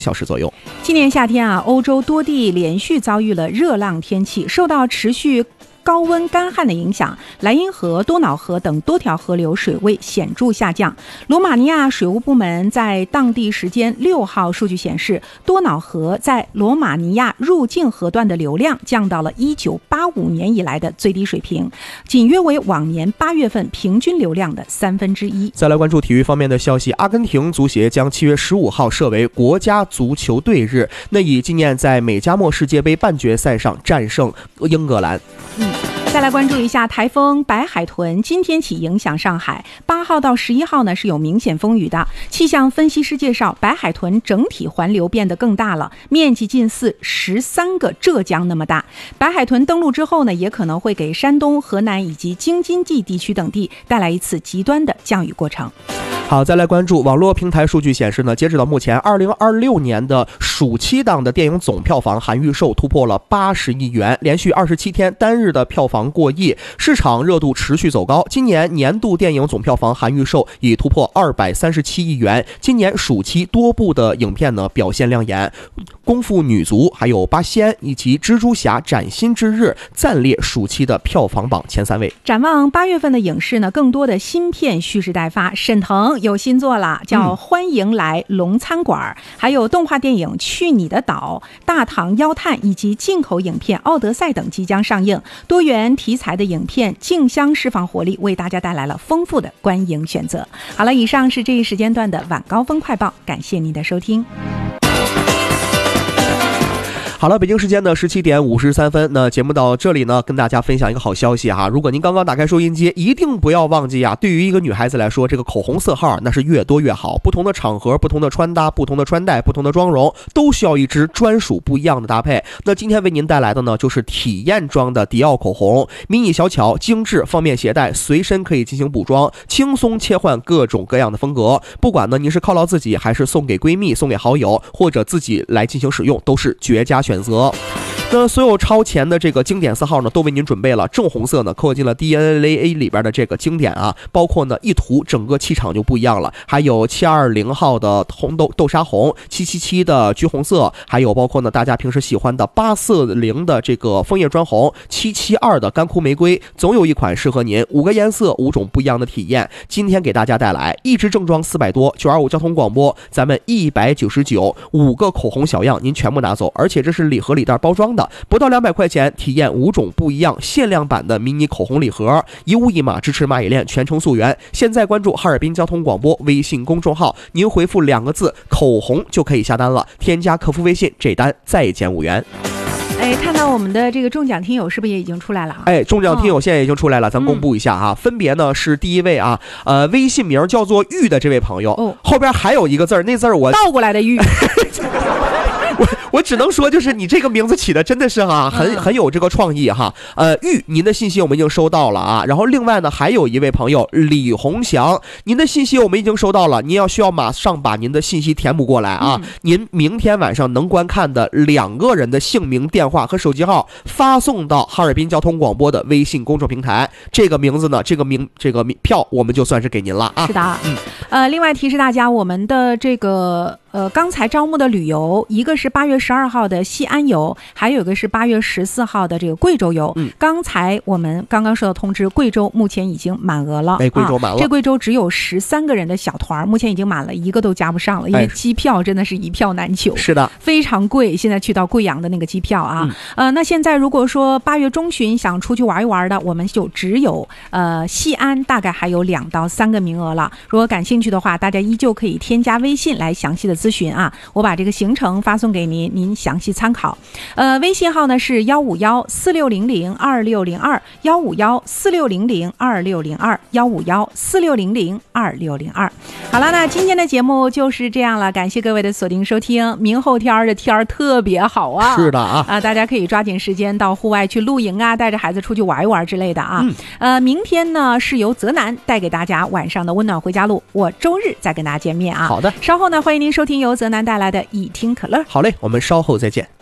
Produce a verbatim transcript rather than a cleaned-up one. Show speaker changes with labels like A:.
A: 小时左右。
B: 今年夏天啊，欧洲多地连续遭遇了热浪天气，受到持续高温干旱的影响，莱茵河、多瑙河等多条河流水位显著下降。罗马尼亚水务部门在当地时间六号数据显示，多瑙河在罗马尼亚入境河段的流量降到了一九八五年以来的最低水平，仅约为往年八月份平均流量的三分之一。
A: 再来关注体育方面的消息，阿根廷足协将七月十五号设为国家足球队日，那以纪念在美加墨世界杯半决赛上战胜英格兰。
B: 嗯，再来关注一下台风白海豚，今天起影响上海，八号到十一号呢是有明显风雨的。气象分析师介绍，白海豚整体环流变得更大了，面积近似十三个浙江那么大。白海豚登陆之后呢，也可能会给山东、河南以及京津冀地区等地带来一次极端的降雨过程。
A: 好，再来关注网络平台数据显示呢，截止到目前，二零二六年的暑期档的电影总票房含预售突破了八十亿元，连续二十七天单日的票房过亿，市场热度持续走高。今年年度电影总票房含预售已突破二百三十七亿元。今年暑期多部的影片呢表现亮眼，功夫女足、还有八仙以及蜘蛛侠崭新之日暂列暑期的票房榜前三位。
B: 展望八月份的影视呢，更多的新片蓄势待发。沈腾有新作了，叫《欢迎来龙餐馆》，嗯，还有动画电影《去你的岛》、《大唐妖探》以及进口影片《奥德赛》等即将上映。多元题材的影片竞相释放活力，为大家带来了丰富的观影选择。好了，以上是这一时间段的晚高峰快报，感谢您的收听。
A: 好了，北京时间的十七点五十三分，那节目到这里呢，跟大家分享一个好消息哈。如果您刚刚打开收音机，一定不要忘记啊，对于一个女孩子来说，这个口红色号那是越多越好。不同的场合、不同的穿搭、不同的穿戴、不同的妆容，都需要一支专属不一样的搭配。那今天为您带来的呢，就是体验装的迪奥口红，迷你小巧、精致，方便携带，随身可以进行补妆，轻松切换各种各样的风格。不管呢您是犒劳自己，还是送给闺蜜、送给好友，或者自己来进行使用，都是绝佳选择。那所有超前的这个经典色号呢，都为您准备了。正红色呢，刻进了 D N A 里边的这个经典啊，包括呢一涂整个气场就不一样了。还有七二零号的红豆豆沙红，七七七的橘红色，还有包括呢大家平时喜欢的八四零的这个枫叶砖红，七七二的干枯玫瑰，总有一款适合您。五个颜色，五种不一样的体验。今天给大家带来一支正装四百多，九二五交通广播，咱们一百九十九，五个口红小样您全部拿走，而且这是礼盒礼袋包装的。不到两百块钱，体验五种不一样限量版的迷你口红礼盒，一物一码，支持蚂蚁链全程溯源。现在关注哈尔滨交通广播微信公众号，您回复两个字口红就可以下单了，添加客服微信，这单再减五元。
B: 哎，看到我们的这个中奖听友是不是也已经出来了？
A: 哎，中奖听友现在已经出来了，哦，咱公布一下啊，嗯，分别呢是第一位啊，呃，微信名叫做玉的这位朋友，哦，后边还有一个字儿，那字儿我
B: 倒过来的玉。
A: 我我只能说，就是你这个名字起的真的是哈，很很有这个创意哈。呃，玉，您的信息我们已经收到了啊。然后另外呢，还有一位朋友李红祥，您的信息我们已经收到了，您要需要马上把您的信息填补过来啊。嗯，您明天晚上能观看的两个人的姓名、电话和手机号发送到哈尔滨交通广播的微信公众平台。这个名字呢，这个名这个票我们就算是给您了啊。
B: 是的，嗯，呃，另外提示大家，我们的这个呃刚才招募的旅游，一个是八月十二号的西安游，还有一个是八月十四号的这个贵州游。嗯，刚才我们刚刚收到通知，贵州目前已经满额了。
A: 哎，贵州满了，啊，
B: 这贵州只有十三个人的小团，目前已经满了，一个都加不上了，因为机票真的是一票难求。
A: 是的，
B: 非常贵。现在去到贵阳的那个机票啊，嗯、呃，那现在如果说八月中旬想出去玩一玩的，我们就只有呃西安大概还有两到三个名额了。如果感兴趣的话，大家依旧可以添加微信来详细的咨询啊。我把这个行程发送给您，您详细参考。呃，微信号呢是幺五幺四六零零二六零二，幺五幺四六零零二六零二，幺五幺四六零零二六零二。好了，那今天的节目就是这样了，感谢各位的锁定收听。明后天的天儿特别好啊，
A: 是的啊，
B: 啊，大家可以抓紧时间到户外去露营啊，带着孩子出去玩一玩之类的啊。嗯、呃，明天呢是由泽南带给大家晚上的温暖回家路，我周日再跟大家见面啊。
A: 好的，
B: 稍后呢欢迎您收听由泽南带来的一听可乐。
A: 好嘞，我们稍后再见。